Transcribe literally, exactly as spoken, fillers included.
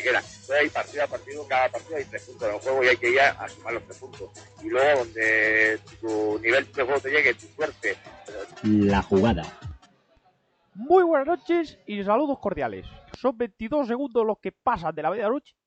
quiera. Entonces hay partido a partido, cada partido hay tres puntos en el juego y hay que ir a, a sumar los tres puntos. Y luego donde tu nivel de juego te llegue, tu suerte. Pero... La jugada. Muy buenas noches y saludos cordiales. Son veintidós segundos los que pasan de la medianoche